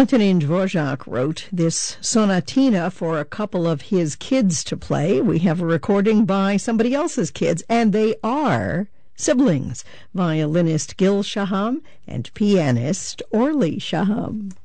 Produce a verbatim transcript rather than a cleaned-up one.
Antonin Dvorak wrote this sonatina for a couple of his kids to play. We have a recording by somebody else's kids, and they are siblings, violinist Gil Shaham and pianist Orly Shaham.